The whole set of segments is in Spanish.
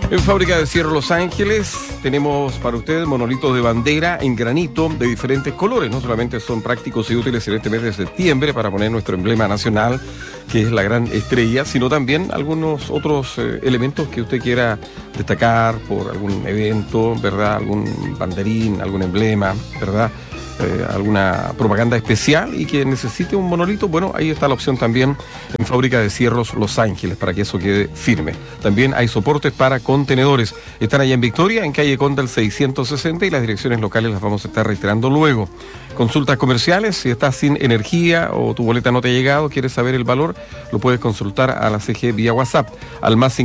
En Fábrica de Cierro Los Ángeles tenemos para ustedes monolitos de bandera en granito de diferentes colores. No solamente son prácticos y útiles en este mes de septiembre para poner nuestro emblema nacional, que es la gran estrella, sino también algunos otros elementos que usted quiera destacar por algún evento, ¿verdad? Algún banderín, algún emblema, ¿verdad? Alguna propaganda especial y que necesite un monolito, bueno, ahí está la opción también en Fábrica de Cierros Los Ángeles para que eso quede firme. También hay soportes para contenedores. Están allá en Victoria, en calle Condal 660 y las direcciones locales las vamos a estar reiterando luego. Consultas comerciales, si estás sin energía o tu boleta no te ha llegado, quieres saber el valor, lo puedes consultar a la CG vía WhatsApp al más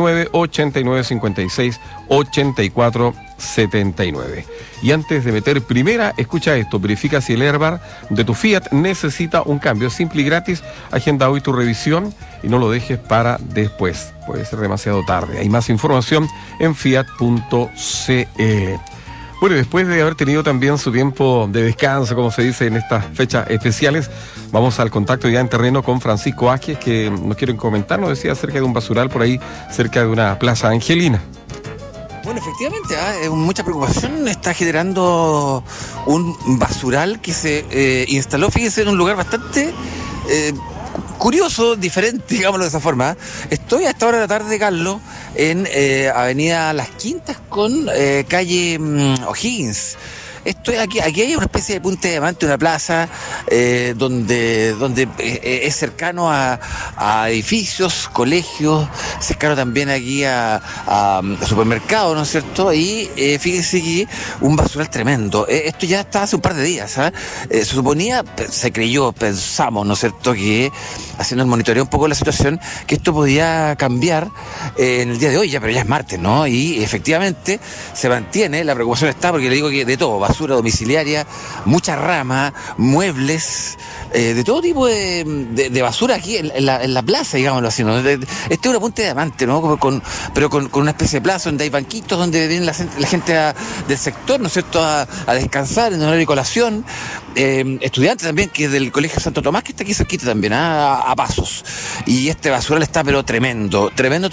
569-8956-8479. Y antes de meter primera, escucha esto, verifica si el airbag de tu Fiat necesita un cambio. Es simple y gratis, agenda hoy tu revisión y no lo dejes para después, puede ser demasiado tarde. Hay más información en fiat.cl. Bueno, y después de haber tenido también su tiempo de descanso, como se dice en estas fechas especiales, vamos al contacto ya en terreno con Francisco Ágies, que nos quiere comentar, nos decía acerca de un basural por ahí, cerca de una plaza angelina. Bueno, efectivamente, mucha preocupación está generando un basural que se instaló, fíjense, en un lugar bastante curioso, diferente, digámoslo de esa forma. Estoy a esta hora de la tarde, Carlos, en Avenida Las Quintas con calle O'Higgins. Estoy aquí hay una especie de punta de diamante, una plaza donde es cercano a edificios, colegios, cercano también aquí a supermercados, ¿no es cierto? Y fíjense que un basural tremendo. Esto ya está hace un par de días, ¿sabes? Se suponía, pensamos, ¿no es cierto?, que haciendo el monitoreo un poco de la situación, que esto podía cambiar en el día de hoy, pero ya es martes, ¿no? Y efectivamente se mantiene, la preocupación está, porque le digo que de todo, basura domiciliaria, mucha rama, muebles, de todo tipo de basura aquí en la plaza, digámoslo así, ¿no? Este es una punta de diamante, ¿no? Pero con una especie de plaza donde hay banquitos donde viene la gente del sector, ¿no es cierto?, a descansar en horario de colación. Estudiantes también, que es del Colegio Santo Tomás, que está aquí cerquita también, a pasos. Y este basural está pero tremendo.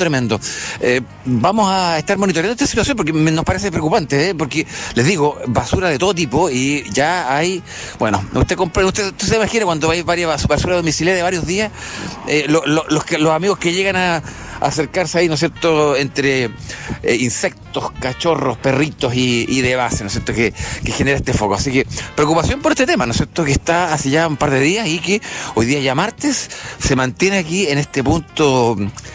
Vamos a estar monitoreando esta situación porque nos parece preocupante, porque les digo, basura de todo tipo y ya hay, bueno, usted se imagina cuando hay varias basura domiciliaria de varios días, los amigos que llegan a acercarse ahí, ¿no es cierto?, entre insectos, cachorros, perritos y de base, ¿no es cierto?, que genera este foco. Así que preocupación por este tema, ¿no es cierto?, que está hace ya un par de días y que hoy día ya martes se mantiene aquí en este punto,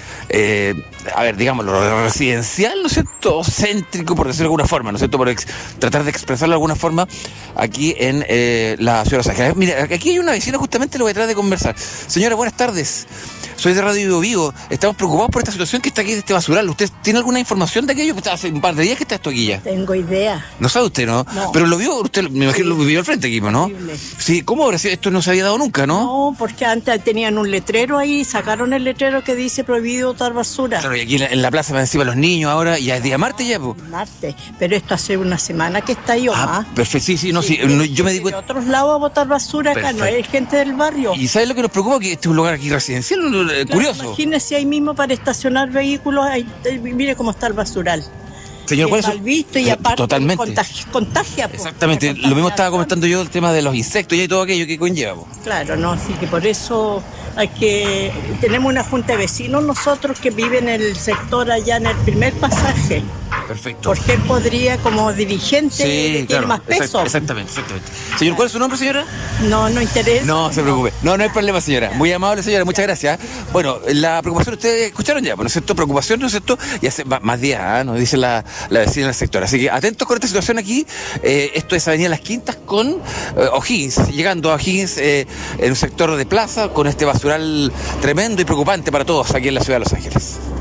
digámoslo, residencial, ¿no es cierto?, céntrico, por decirlo de alguna forma, ¿no es cierto?, por tratar de expresarlo de alguna forma aquí en la ciudad de Los Ángeles. Mira, aquí hay una vecina, justamente lo voy a tratar de conversar. Señora, buenas tardes. Soy de Radio Vivo. Estamos preocupados por esta situación que está aquí de este basural. ¿Usted tiene alguna información de aquello? Hace un par de días que está esto aquí ya. Tengo idea. ¿No sabe usted, no? No. Pero lo vio, usted me imagino lo vivió al frente aquí, ¿no? Horrible. Sí, ¿cómo habrá sido? Esto no se había dado nunca, ¿no? No, porque antes tenían un letrero ahí, sacaron el letrero que dice prohibido botar basura. Claro, y aquí en la plaza van encima los niños ahora, ya es día martes ya, pues. Martes, pero esto hace una semana que está ahí o más. Perfecto, sí, yo me di De cuenta. otros lados a botar basura acá, Perfecto. no es gente del barrio. ¿Y sabes lo que nos preocupa? Que este es un lugar aquí residencial, Claro, curioso. imagínese ahí mismo para estacionar vehículos, ahí, mire cómo está el basural. Señor, ¿cuál es mal visto y aparte totalmente. contagia. Exactamente, lo mismo estaba comentando yo, el tema de los insectos y todo aquello que conlleva, po. Claro, no, así que por eso tenemos una junta de vecinos nosotros que viven en el sector allá en el primer pasaje. Perfecto. Porque él podría, como dirigente, Sí, tiene claro, más peso. exactamente. Señor, ¿cuál es su nombre, señora? No interesa. No se preocupe. No hay problema, señora. Muy amable, señora. Muchas gracias. Bueno, la preocupación, ustedes escucharon ya, ¿no es cierto? Preocupación, ¿no es cierto? Y hace más días, nos dice la vecina del sector. Así que atentos con esta situación aquí. Esto es Avenida Las Quintas con O'Higgins, llegando a O'Higgins en un sector de plaza con este basural tremendo y preocupante para todos aquí en la ciudad de Los Ángeles.